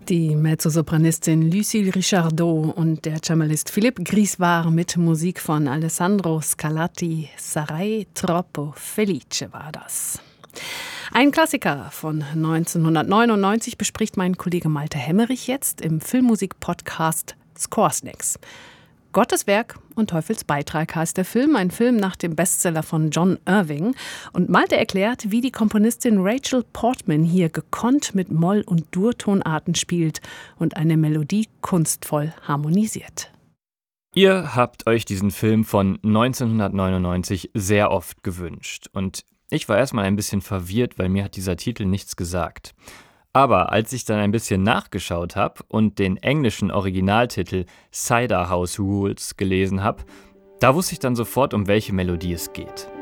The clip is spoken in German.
Die Mezzosopranistin Lucille Richardot und der Cemballist Philippe Grisvar mit Musik von Alessandro Scarlatti. Sarei troppo felice war das. Ein Klassiker von 1999 bespricht mein Kollege Malte Hemmerich jetzt im Filmmusik-Podcast Scoresnacks. Gottes Werk und Teufels Beitrag heißt der Film, ein Film nach dem Bestseller von John Irving. Und Malte erklärt, wie die Komponistin Rachel Portman hier gekonnt mit Moll- und Durtonarten spielt und eine Melodie kunstvoll harmonisiert. Ihr habt euch diesen Film von 1999 sehr oft gewünscht. Und ich war erstmal ein bisschen verwirrt, weil mir hat dieser Titel nichts gesagt. Aber als ich dann ein bisschen nachgeschaut habe und den englischen Originaltitel Cider House Rules gelesen habe, da wusste ich dann sofort, um welche Melodie es geht.